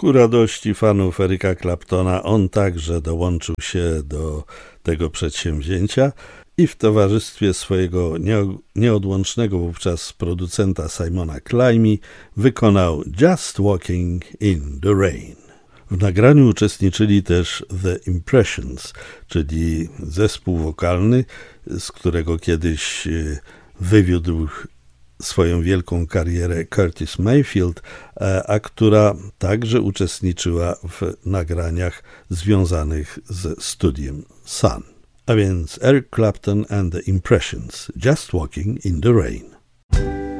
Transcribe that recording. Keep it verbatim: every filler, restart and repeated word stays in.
Ku radości fanów Erica Claptona on także dołączył się do tego przedsięwzięcia i w towarzystwie swojego nieodłącznego wówczas producenta Simona Climie wykonał Just Walking in the Rain. W nagraniu uczestniczyli też The Impressions, czyli zespół wokalny, z którego kiedyś wywiódł swoją wielką karierę Curtis Mayfield, a która także uczestniczyła w nagraniach związanych ze studiem Sun. A więc Eric Clapton and the Impressions, Just Walking in the Rain.